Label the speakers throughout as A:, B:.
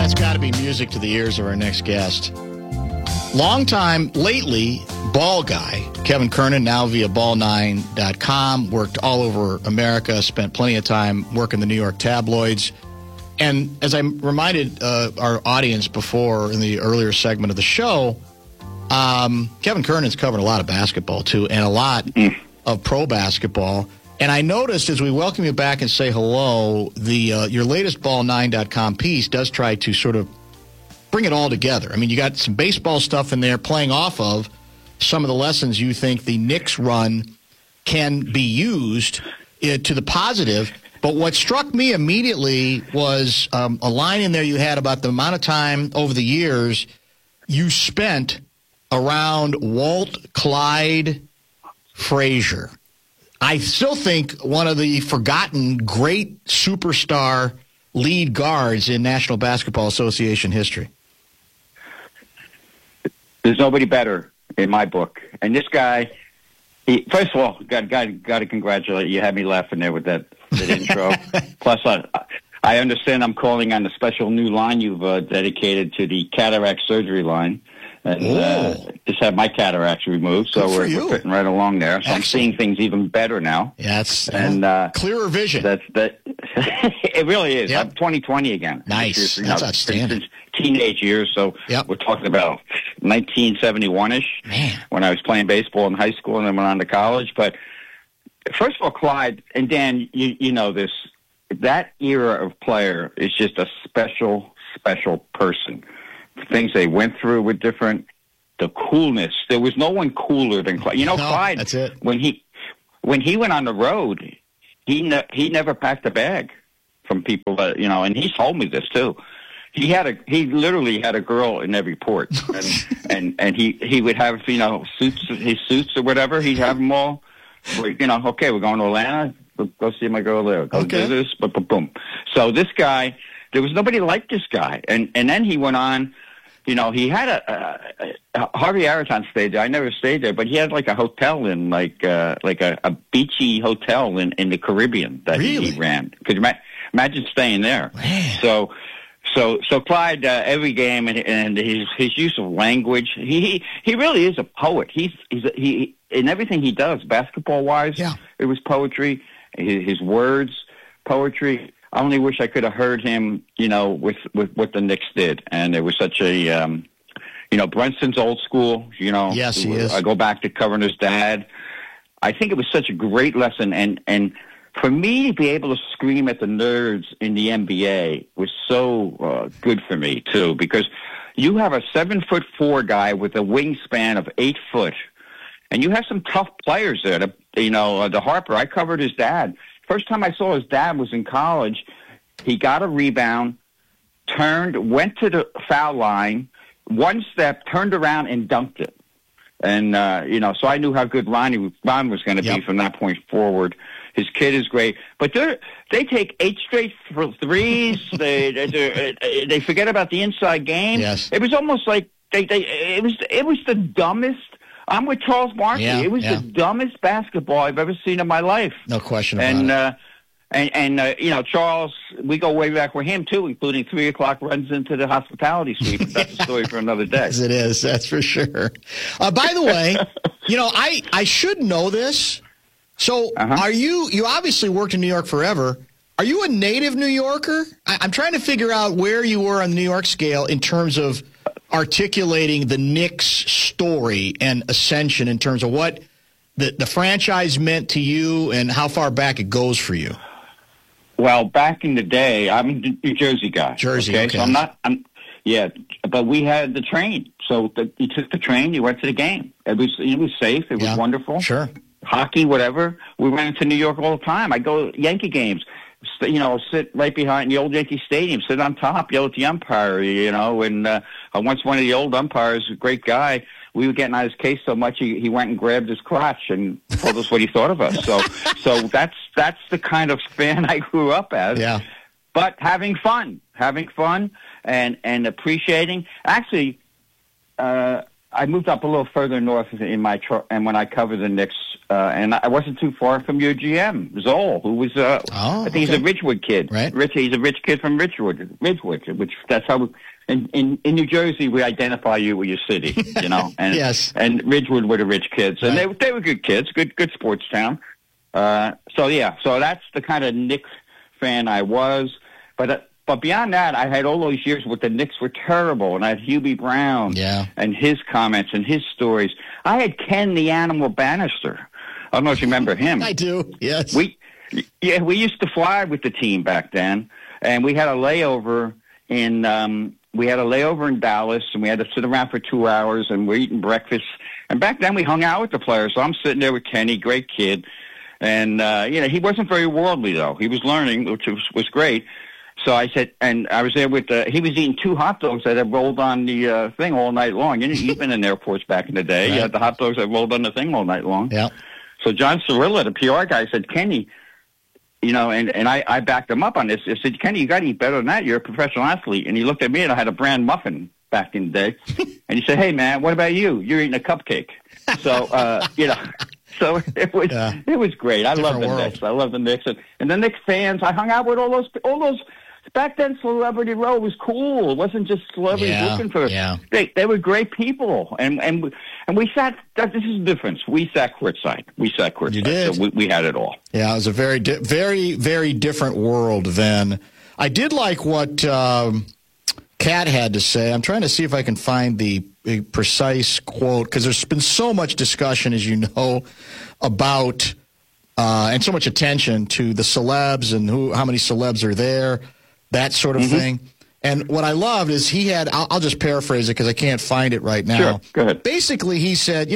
A: That's got to be music to the ears of our next guest. Lately, ball guy, Kevin Kernan, now via ball9.com, worked all over America, spent plenty of time working the New York tabloids. And as I reminded our audience before in the earlier segment of the show, Kevin Kernan's covered a lot of basketball, too, and a lot of pro basketball. And I noticed as we welcome you back and say hello, your latest ball9.com piece does try to sort of bring it all together. I mean, you got some baseball stuff in there playing off of some of the lessons you think the Knicks run can be used to the positive. But what struck me immediately was a line in there you had about the amount of time over the years you spent around Walt Clyde Frazier. I still think one of the forgotten great superstar lead guards in National Basketball Association history.
B: There's nobody better in my book. And this guy, first of all, got to congratulate you. Had me laughing there with that intro. Plus, I understand I'm calling on the special new line you've dedicated to the cataract surgery line. And just had my cataracts removed, so we're fitting right along there. So excellent. I'm seeing things even better now.
A: Yes,
B: and
A: clearer vision.
B: It really is. Yep. I'm 20/20 again.
A: Nice. That's outstanding.
B: Since teenage years, so we're talking about 1971-ish when I was playing baseball in high school and then went on to college. But first of all, Clyde and Dan, you know this. That era of player is just a special person. Things they went through were different. The coolness. There was no one cooler than Clyde. Clyde.
A: That's it.
B: When he went on the road, he never packed a bag from people that and he told me this too. He literally had a girl in every port, and he would have his suits or whatever. He'd have them all. Okay, we're going to Atlanta. Go see my girl there. Go do this. Boom. So this guy, there was nobody like this guy, and then he went on. He had a Harvey Araton stayed there. I never stayed there, but he had like a hotel in like a beachy hotel in the Caribbean that he ran. Could you imagine staying there?
A: Man.
B: So Clyde, every game and his use of language, he really is a poet. He in everything he does, basketball wise, it was poetry. His words, poetry. I only wish I could have heard him, with what the Knicks did. And it was such a, Brunson's old school,
A: Yes, he is.
B: I go back to covering his dad. I think it was such a great lesson. And for me to be able to scream at the nerds in the NBA was so good for me, too, because you have a 7'4" guy with a wingspan of 8 foot. And you have some tough players there. The Harper, I covered his dad. First time I saw his dad was in college. He got a rebound, went to the foul line, one step, turned around and dunked it. And, so I knew how good Ron was going to be from that point forward. His kid is great. But they take 8 straight threes. They forget about the inside game.
A: Yes.
B: It was almost like it was the dumbest. I'm with Charles Barkley. It was the dumbest basketball I've ever seen in my life.
A: No question about it.
B: And Charles, we go way back with him, too, including 3 o'clock runs into the hospitality suite. But that's a story for another day.
A: Yes, it is. That's for sure. By the way, I should know this. So are you obviously worked in New York forever. Are you a native New Yorker? I'm trying to figure out where you were on the New York scale in terms of articulating the Knicks story and ascension in terms of what the franchise meant to you and how far back it goes for you.
B: Well, back in the day, I'm a New Jersey guy.
A: Okay.
B: So but we had the train. So you took the train, you went to the game. It was safe. It was wonderful.
A: Sure.
B: Hockey, whatever. We went into New York all the time. I go to Yankee games. Sit right behind the old Yankee Stadium, sit on top, yell at the umpire, and once one of the old umpires, a great guy, we were getting on his case so much he went and grabbed his crotch and told us what he thought of us. So that's the kind of fan I grew up as.
A: Yeah.
B: But having fun and appreciating. Actually, I moved up a little further north in and when I covered the Knicks, and I wasn't too far from your GM, Zoll, who was, I think he's a Ridgewood kid.
A: Right.
B: He's a rich kid from Ridgewood, which that's how in New Jersey we identify you with your city, you know. And,
A: yes.
B: And Ridgewood were the rich kids, and they were good kids, good sports town. So that's the kind of Knicks fan I was, But beyond that, I had all those years where the Knicks were terrible, and I had Hubie Brown and his comments and his stories. I had Ken the Animal Bannister. I don't know if you remember him.
A: I do, yes.
B: We used to fly with the team back then, and we had a layover in Dallas, and we had to sit around for 2 hours, and we're eating breakfast. And back then we hung out with the players, so I'm sitting there with Kenny, great kid. And, he wasn't very worldly, though. He was learning, which was great. So I said, and I was there with, he was eating 2 hot dogs that had rolled on the thing all night long. You've been in airports back in the day. Right. You had the hot dogs that rolled on the thing all night long.
A: Yeah.
B: So John Cirilla, the PR guy, said, Kenny, and I backed him up on this. I said, Kenny, you got to eat better than that. You're a professional athlete. And he looked at me, and I had a brand muffin back in the day. And he said, hey, man, what about you? You're eating a cupcake. So, So it was great. I love the Knicks. I love the Knicks, and the Knicks fans. I hung out with all those. Back then, Celebrity Row was cool. It wasn't just celebrities looking for.
A: Yeah.
B: They were great people, and we sat. This is the difference. We sat courtside.
A: You did.
B: So we had it all.
A: Yeah, it was a very, very, very different world then. I did like what Cat had to say. I'm trying to see if I can find the precise quote, because there's been so much discussion, as you know, about and so much attention to the celebs and how many celebs are there, that sort of thing. And what I loved is he had, I'll just paraphrase it because I can't find it right now.
B: Sure, go ahead.
A: Basically, he said,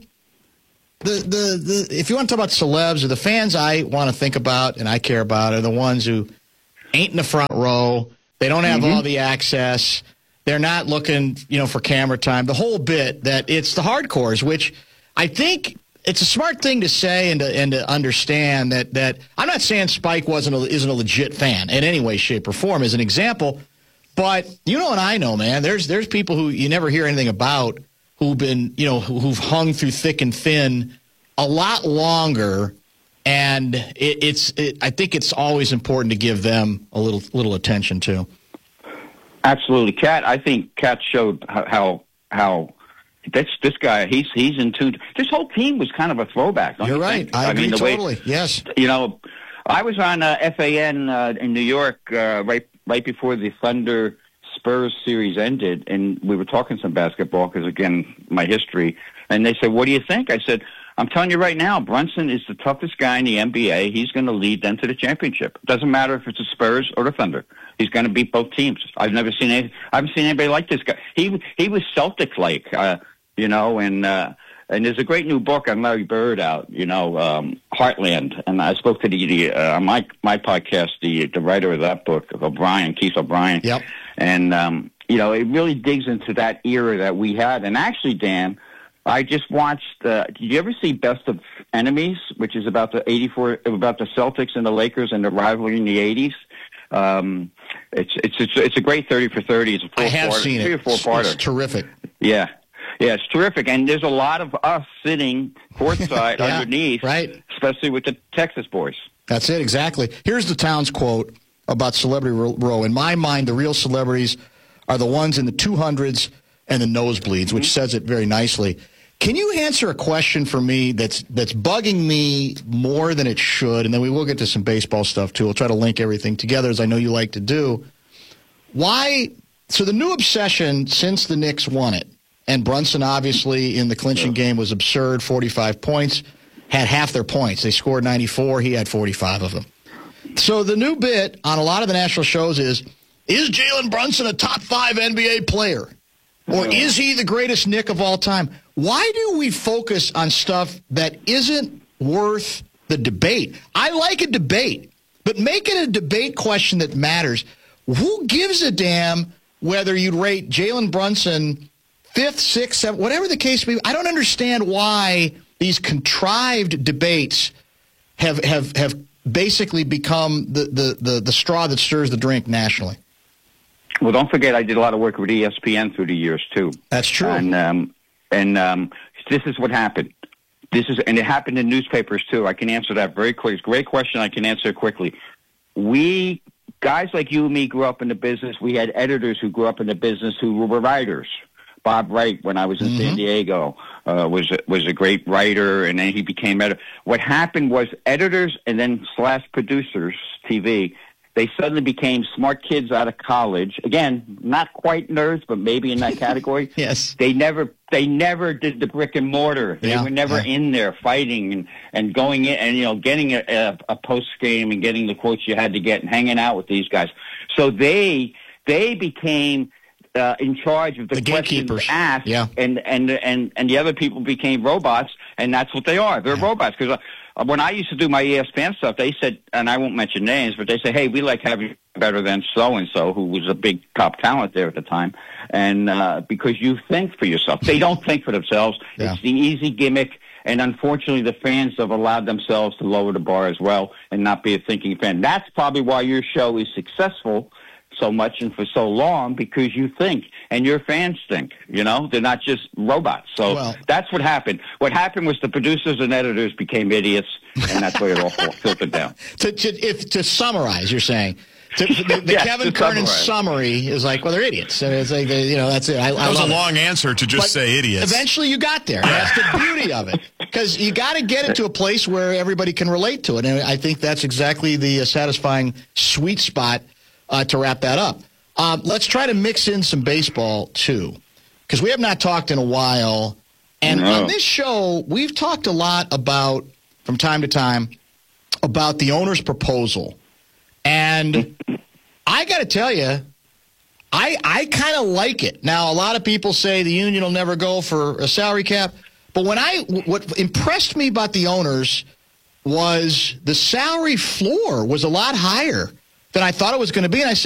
A: if you want to talk about celebs, or the fans I want to think about and I care about are the ones who ain't in the front row. They don't have all the access. They're not looking, for camera time. The whole bit that it's the hardcores, which I think it's a smart thing to say and to understand that I'm not saying Spike isn't a legit fan in any way, shape, or form as an example, but and I know, man, there's people who you never hear anything about who've been, who've hung through thick and thin a lot longer. And I think it's always important to give them a little attention too.
B: Absolutely, Cat. I think Cat showed how this guy he's in tune. This whole team was kind of a throwback. You're
A: right.
B: Think?
A: I agree totally. Yes.
B: I was on FAN in New York right before the Thunder Spurs series ended, and we were talking some basketball because, again, my history. And they said, "What do you think?" I said, I'm telling you right now, Brunson is the toughest guy in the NBA. He's going to lead them to the championship. Doesn't matter if it's the Spurs or the Thunder. He's going to beat both teams. I haven't seen anybody like this guy. He was Celtic-like, and there's a great new book on Larry Bird out, Heartland. And I spoke to on my podcast, the writer of that book, Keith O'Brien.
A: Yep.
B: And it really digs into that era that we had. And actually, Dan, I just watched. Did you ever see Best of Enemies, which is about the Celtics and the Lakers and the rivalry in the '80s? It's a great 30 for 30. It's a 4-part.
A: I have seen it.
B: 3 or 4-parter.
A: It's terrific.
B: Yeah, it's terrific. And there's a lot of us sitting courtside underneath,
A: right?
B: Especially with the Texas boys.
A: That's it, exactly. Here's the Towns quote about Celebrity Row. In my mind, the real celebrities are the ones in the 200s and the nosebleeds, which says it very nicely. Can you answer a question for me that's bugging me more than it should? And then we will get to some baseball stuff, too. We'll try to link everything together, as I know you like to do. Why? So the new obsession since the Knicks won it, and Brunson obviously in the clinching game was absurd, 45 points, had half their points. They scored 94. He had 45 of them. So the new bit on a lot of the national shows is Jalen Brunson a top 5 NBA player? Or is he the greatest Knick of all time? Why do we focus on stuff that isn't worth the debate? I like a debate, but make it a debate question that matters. Who gives a damn whether you'd rate Jalen Brunson 5th, 6th, 7th, whatever the case may be? I don't understand why these contrived debates have basically become the straw that stirs the drink nationally. Well,
B: don't forget, I did a lot of work with ESPN through the years, too.
A: That's true.
B: And this is what happened. And it happened in newspapers too. I can answer that very quickly. It's a great question. I can answer quickly. Guys like you and me grew up in the business. We had editors who grew up in the business who were writers. Bob Wright, when I was in San Diego, was a great writer, and then he became editor. What happened was editors and then / producers, TV, they suddenly became smart kids out of college. Again, not quite nerds, but maybe in that category.
A: Yes.
B: They never did the brick and mortar. They were never in there fighting and going in and, getting a post game and getting the quotes you had to get and hanging out with these guys. So they became in charge of the questions asked, and the other people became robots, and that's what they are. They're robots. Because when I used to do my ESPN stuff, they said, and I won't mention names, but they say, hey, we like having you better than so-and-so, who was a big top talent there at the time, and because you think for yourself. They don't think for themselves. Yeah. It's the easy gimmick, and unfortunately the fans have allowed themselves to lower the bar as well and not be a thinking fan. That's probably why your show is successful so much and for so long, because you think and your fans think. They're not just robots. So that's what happened. What happened was the producers and editors became idiots, and that's where it all filtered down.
A: To summarize, you're saying the
B: yes,
A: Kevin Kernan summary is like, well, they're idiots. And it's like, that's it.
C: That was a long answer to just say idiots.
A: Eventually, you got there. That's the beauty of it, because you got to get it to a place where everybody can relate to it, and I think that's exactly the satisfying sweet spot. To wrap that up, let's try to mix in some baseball, too, because we have not talked in a while. And on this show, we've talked a lot about, from time to time, about the owner's proposal. And I got to tell you, I kind of like it. Now, a lot of people say the union will never go for a salary cap. But what impressed me about the owners was the salary floor was a lot higher than I thought it was going to be. And I said,